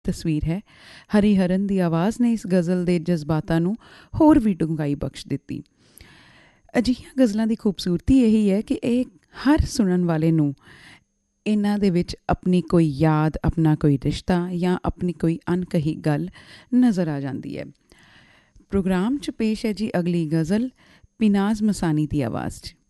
ਤਸਵੀਰ ਹੈ। ਹਰੀਹਰਨ ਦੀ ਆਵਾਜ਼ ਨੇ ਇਸ ਗਜ਼ਲ ਦੇ ਜਜ਼ਬਾਤਾਂ ਨੂੰ ਹੋਰ ਵੀ ਡੂੰਘਾਈ ਬਖਸ਼ ਦਿੱਤੀ। ਅਜਿਹੀਆਂ ਗਜ਼ਲਾਂ ਦੀ ਖੂਬਸੂਰਤੀ ਇਹੀ ਹੈ ਕਿ ਇਹ ਹਰ ਸੁਣਨ ਵਾਲੇ ਨੂੰ ਇਹਨਾਂ ਦੇ ਵਿੱਚ ਆਪਣੀ ਕੋਈ ਯਾਦ, ਆਪਣਾ ਕੋਈ ਰਿਸ਼ਤਾ ਜਾਂ ਆਪਣੀ ਕੋਈ ਅਣਕਹੀ ਗੱਲ ਨਜ਼ਰ ਆ ਜਾਂਦੀ ਹੈ। ਪ੍ਰੋਗਰਾਮ 'ਚ ਪੇਸ਼ ਹੈ ਜੀ ਅਗਲੀ ਗਜ਼ਲ, ਪਿਨਾਜ਼ ਮਸਾਨੀ ਦੀ ਆਵਾਜ਼ 'ਚ।